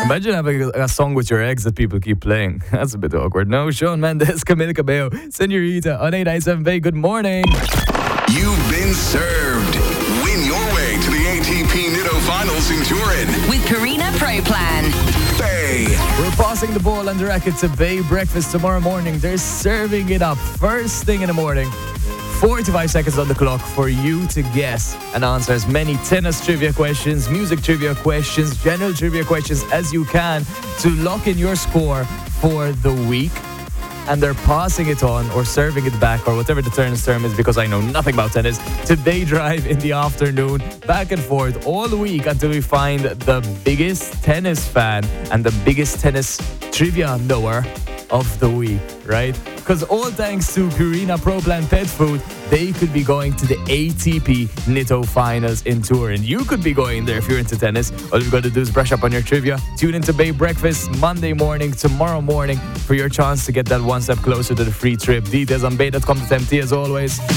Imagine having a song with your ex that people keep playing. That's a bit awkward. No, Shawn Mendes, Camila Cabello, Senorita on 897 Bay. Good morning. You've been served. Win your way to the ATP Nitto Finals in Turin. With Carina Pro Plan. Bay. We're passing the ball and the racket to Bay Breakfast tomorrow morning. They're serving it up first thing in the morning. 45 seconds on the clock for you to guess and answer as many tennis trivia questions, music trivia questions, general trivia questions as you can to lock in your score for the week. And they're passing it on or serving it back or whatever the term is, because I know nothing about tennis, to Bay Drive in the afternoon, back and forth all week until we find the biggest tennis fan and the biggest tennis trivia knower of the week, right? Because all thanks to Purina Pro Plan Pet Food, they could be going to the ATP Nitto Finals in Turin. You could be going there if you're into tennis. All you've got to do is brush up on your trivia. Tune into Bay Breakfast Monday morning, tomorrow morning, for your chance to get that one step closer to the free trip. Details on bay.com to MT as always.